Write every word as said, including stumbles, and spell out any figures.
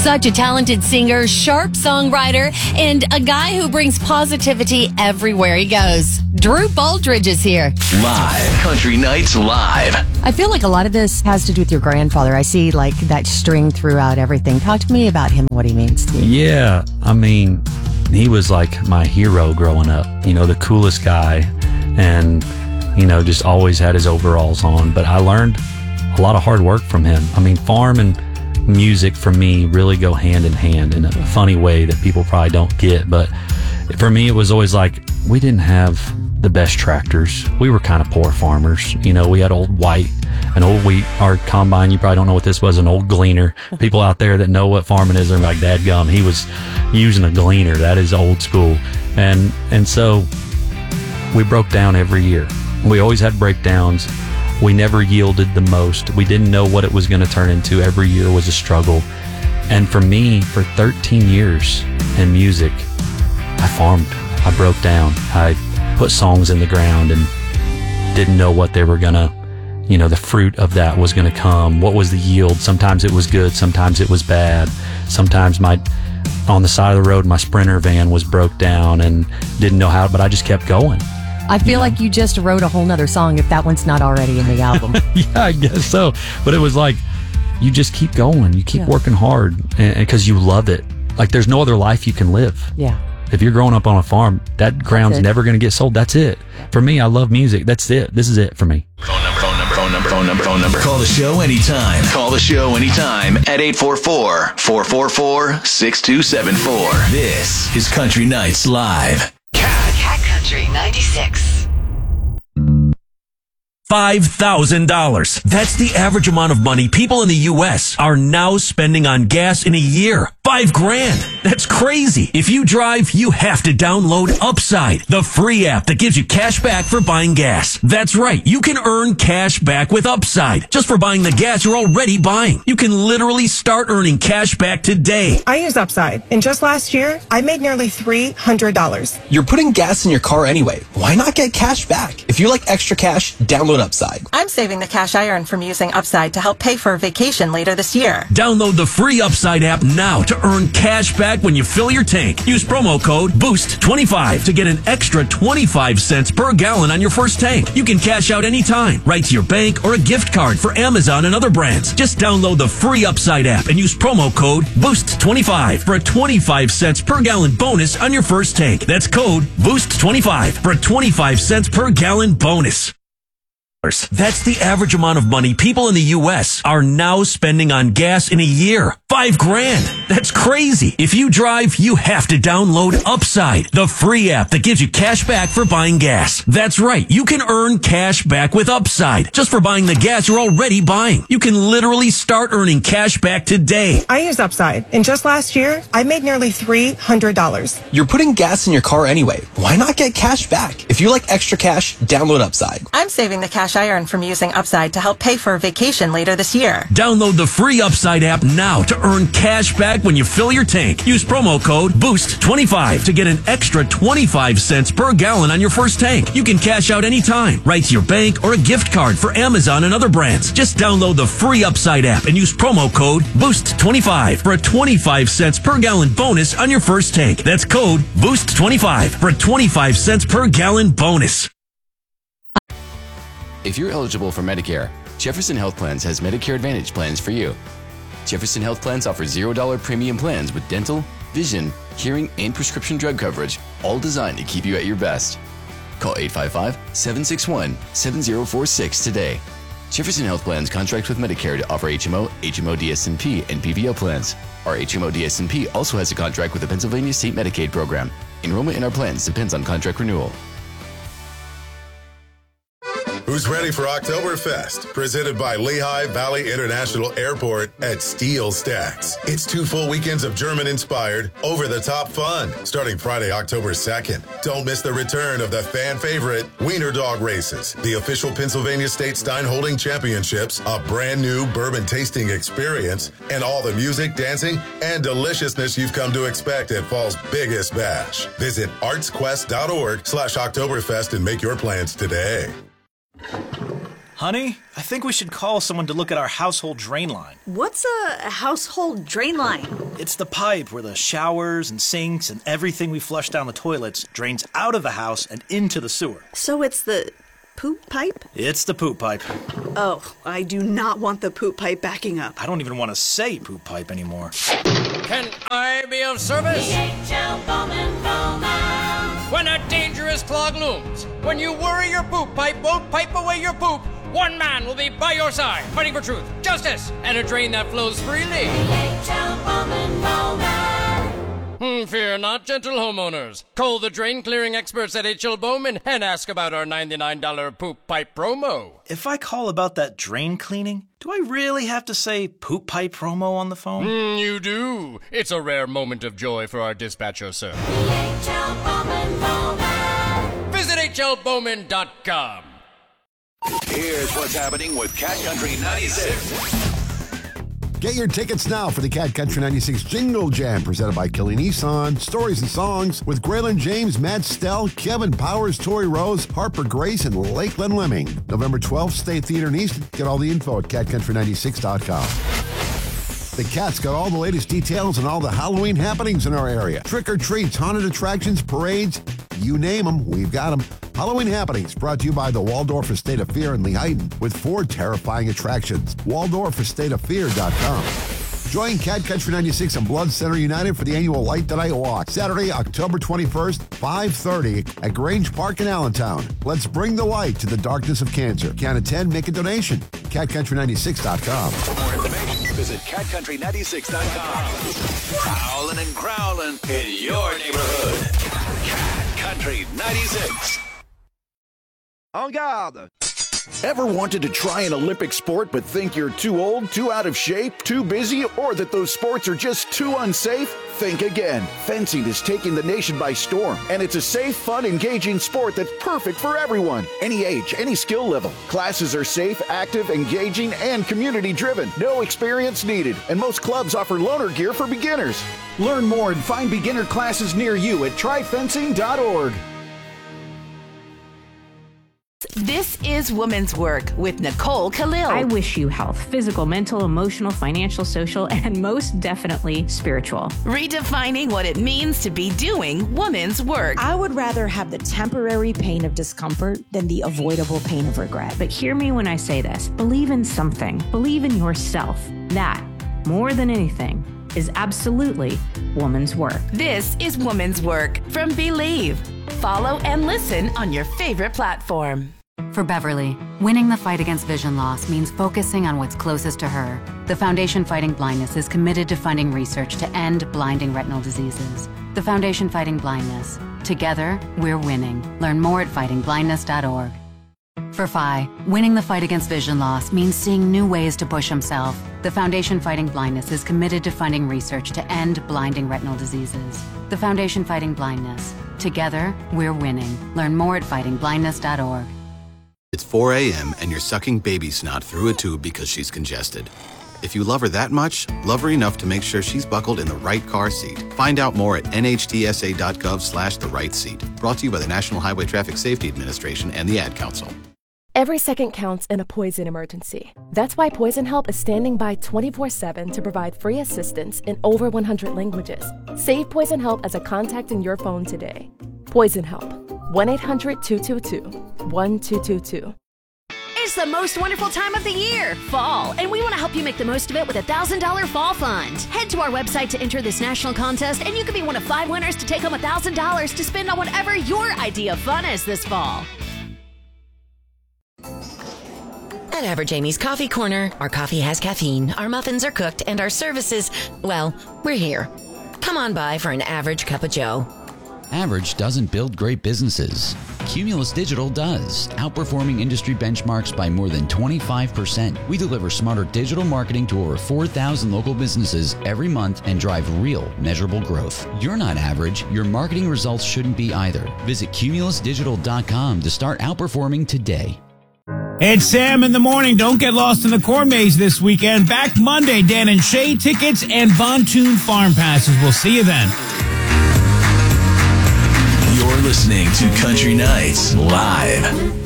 Such a talented singer, sharp songwriter, and a guy who brings positivity everywhere he goes. Drew Baldridge is here. Live. Country Nights Live. I feel like a lot of this has to do with your grandfather. I see like that string throughout everything. Talk to me about him, what he means to you. Yeah, I mean, he was like my hero growing up. You know, the coolest guy, and, you know, just always had his overalls on. But I learned a lot of hard work from him. I mean, farm and music for me really go hand in hand in a funny way that people probably don't get. But for me, it was always like, we didn't have the best tractors. We were kind of poor farmers. You know, we had old white, an old wheat, our combine. You probably don't know what this was, an old gleaner. People out there that know what farming is, they're like, dadgum, he was using a gleaner. That is old school. And, and so we broke down every year. We always had breakdowns. We never yielded the most. We didn't know what it was going to turn into. Every year was a struggle. And for me, for thirteen years in music, I farmed. I broke down. I put songs in the ground and didn't know what they were going to, you know, the fruit of that was going to come. What was the yield? Sometimes it was good. Sometimes it was bad. Sometimes my, on the side of the road, my Sprinter van was broke down and didn't know how, but I just kept going. I feel you know? like you just wrote a whole nother song if that one's not already in the album. Yeah, I guess so. But it was like, you just keep going. You keep yeah. working hard because you love it. Like, there's no other life you can live. Yeah. If you're growing up on a farm, that ground's never going to get sold. That's it. For me, I love music. That's it. This is it for me. Phone number, phone number, phone number, phone number, phone number. Call the show anytime. Call the show anytime at eight four four, four four four, six two seven four. This is Country Nights Live. Cat Country ninety-six. five thousand dollars. That's the average amount of money people in the U S are now spending on gas in a year. Five grand. That's crazy. If you drive, you have to download Upside, the free app that gives you cash back for buying gas. That's right. You can earn cash back with Upside just for buying the gas you're already buying. You can literally start earning cash back today. I use Upside, and just last year, I made nearly three hundred dollars. You're putting gas in your car anyway. Why not get cash back? If you like extra cash, download Upside. I'm saving the cash I earn from using Upside to help pay for a vacation later this year. Download the free Upside app now to earn cash back when you fill your tank. Use promo code boost twenty-five to get an extra twenty-five cents per gallon on your first tank. You can cash out anytime, right to your bank or a gift card for Amazon and other brands. Just download the free Upside app and use promo code boost twenty-five for a twenty-five cents per gallon bonus on your first tank. That's code boost twenty-five for a twenty-five cents per gallon bonus. That's the average amount of money people in the U S are now spending on gas in a year. Five grand. That's crazy. If you drive, you have to download Upside, the free app that gives you cash back for buying gas. That's right. You can earn cash back with Upside just for buying the gas you're already buying. You can literally start earning cash back today. I use Upside, and just last year, I made nearly three hundred dollars. You're putting gas in your car anyway. Why not get cash back? If you like extra cash, download Upside. I'm saving the cash I earn from using Upside to help pay for a vacation later this year. Download the free Upside app now to earn cash back when you fill your tank. Use promo code boost twenty-five to get an extra twenty-five cents per gallon on your first tank. You can cash out anytime, right to your bank or a gift card for Amazon and other brands. Just download the free Upside app and use promo code boost twenty-five for a twenty-five cents per gallon bonus on your first tank. That's code boost twenty-five for a twenty-five cents per gallon bonus. If you're eligible for Medicare, Jefferson Health Plans has Medicare Advantage plans for you. Jefferson Health Plans offer zero dollar premium plans with dental, vision, hearing, and prescription drug coverage, all designed to keep you at your best. Call eight five five, seven six one, seven zero four six today. Jefferson Health Plans contract with Medicare to offer H M O, H M O D S N P, and P P O plans. Our H M O D S N P also has a contract with the Pennsylvania State Medicaid program. Enrollment in our plans depends on contract renewal. Who's ready for Oktoberfest? Presented by Lehigh Valley International Airport at Steel Stacks. It's two full weekends of German-inspired, over-the-top fun, starting Friday, October second. Don't miss the return of the fan-favorite Wiener Dog Races, the official Pennsylvania State Stein Holding Championships, a brand-new bourbon tasting experience, and all the music, dancing, and deliciousness you've come to expect at fall's biggest bash. Visit artsquest.org slash Oktoberfest and make your plans today. Honey, I think we should call someone to look at our household drain line. What's a household drain line? It's the pipe where the showers and sinks and everything we flush down the toilets drains out of the house and into the sewer. So it's the poop pipe? It's the poop pipe. Oh, I do not want the poop pipe backing up. I don't even want to say poop pipe anymore. Can I be of service? D H L Bowman Bowman. When a dangerous clog looms, when you worry your poop pipe won't pipe away your poop, one man will be by your side, fighting for truth, justice, and a drain that flows freely. D H L Bowman Bowman. Hmm, fear not, gentle homeowners. Call the drain clearing experts at H L Bowman and ask about our ninety-nine dollars poop pipe promo. If I call about that drain cleaning, do I really have to say poop pipe promo on the phone? Mm, you do. It's a rare moment of joy for our dispatcher, sir. D H L Bowman Bowman. Visit H L Bowman dot com. Here's what's happening with Cat Country ninety-six. Get your tickets now for the Cat Country ninety-six Jingle Jam presented by Kelly Nissan. Stories and songs with Graylin James, Matt Stell, Kevin Powers, Tori Rose, Harper Grace, and Lakeland Lemming. November twelfth, State Theater in Easton. Get all the info at cat country ninety-six dot com. The Cat's got all the latest details and all the Halloween happenings in our area. Trick or treats, haunted attractions, parades, you name them, we've got them. Halloween happenings brought to you by the Waldorf Estate of Fear in Lehighton with four terrifying attractions. Waldorf Estate of Fear dot com. Join Cat Country ninety-six and Blood Center United for the annual Light the Night Walk. Saturday, October twenty-first, five thirty at Grange Park in Allentown. Let's bring the light to the darkness of cancer. Count of ten, make a donation. cat country ninety-six dot com. For more information, visit cat country ninety-six dot com. Prowling and growling in your neighborhood. Cat Country ninety-six. En garde! Ever wanted to try an Olympic sport but think you're too old, too out of shape, too busy, or that those sports are just too unsafe? Think again. Fencing is taking the nation by storm, and it's a safe, fun, engaging sport that's perfect for everyone. Any age, any skill level. Classes are safe, active, engaging, and community-driven. No experience needed, and most clubs offer loaner gear for beginners. Learn more and find beginner classes near you at try fencing dot org. This is Woman's Work with Nicole Khalil. I wish you health, physical, mental, emotional, financial, social, and most definitely spiritual. Redefining what it means to be doing woman's work. I would rather have the temporary pain of discomfort than the avoidable pain of regret. But hear me when I say this. Believe in something. Believe in yourself. That, more than anything, is absolutely woman's work. This is Woman's Work from Believe. Follow and listen on your favorite platform. For Beverly, winning the fight against vision loss means focusing on what's closest to her. The Foundation Fighting Blindness is committed to funding research to end blinding retinal diseases. The Foundation Fighting Blindness. Together, we're winning. Learn more at fighting blindness dot org. For Phi, winning the fight against vision loss means seeing new ways to push himself. The Foundation Fighting Blindness is committed to funding research to end blinding retinal diseases. The Foundation Fighting Blindness. Together, we're winning. Learn more at fighting blindness dot org. It's four a.m. and you're sucking baby snot through a tube because she's congested. If you love her that much, love her enough to make sure she's buckled in the right car seat. Find out more at N H T S A dot gov slash the right seat. Brought to you by the National Highway Traffic Safety Administration and the Ad Council. Every second counts in a poison emergency. That's why Poison Help is standing by twenty-four seven to provide free assistance in over one hundred languages. Save Poison Help as a contact in your phone today. Poison Help. one eight hundred two two two one two two two. It's the most wonderful time of the year, fall, and we want to help you make the most of it with a one thousand dollars Fall Fund. Head to our website to enter this national contest, and you could be one of five winners to take home one thousand dollars to spend on whatever your idea of fun is this fall. At Average Amy's Coffee Corner, our coffee has caffeine, our muffins are cooked, and our services, well, we're here. Come on by for an average cup of joe. Average doesn't build great businesses. Cumulus Digital does, outperforming industry benchmarks by more than twenty-five percent. We deliver smarter digital marketing to over four thousand local businesses every month and drive real, measurable growth. You're not average. Your marketing results shouldn't be either. Visit cumulus digital dot com to start outperforming today. It's Sam in the morning. Don't get lost in the corn maze this weekend. Back Monday, Dan and Shay tickets and Pontoon Farm passes. We'll see you then. You're listening to Country Nights Live.